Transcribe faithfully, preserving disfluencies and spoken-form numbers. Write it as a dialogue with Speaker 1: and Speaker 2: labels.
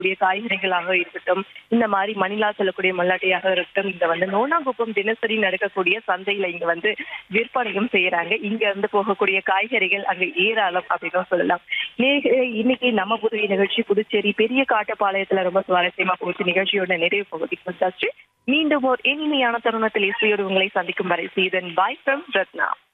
Speaker 1: இருக்கக்கூடிய காய்கறிகளாக இருக்கட்டும், இந்த மாதிரி மணிலா சொல்லக்கூடிய மல்லாட்டையாக இருக்கட்டும், இங்க வந்து நோனாங்குப்பம் தினசரி நடக்கக்கூடிய சந்தையில இங்க வந்து விற்பனையும் செய்யறாங்க. இங்க இருந்து போகக்கூடிய காய்கறிகள் அங்க ஏராளம் அப்படின்னு சொல்லலாம். நேயர்களே, இன்னைக்கு நம்ம புதுவை நிகழ்ச்சி புதுச்சேரி பெரிய காட்டுப்பாளையத்துல ரொம்ப சுவாரஸ்யமா போச்சு. நிகழ்ச்சியோட நிறைவு பகுதிக்கு வந்தாச்சு. மீண்டும் ஒரு இனிமையான தருணத்தில் இசையோடு உங்களை சந்திக்கும் வரை சீதன் பாய் ஃப்ரம் ரத்னா.